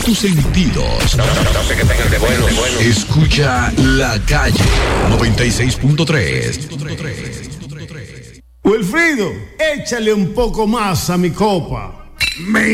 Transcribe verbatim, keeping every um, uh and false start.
tus sentidos. No, no, no sé qué tengan de bueno, de bueno. Escucha La Calle noventa y seis punto tres. Wilfrido, échale un poco más a mi copa. Me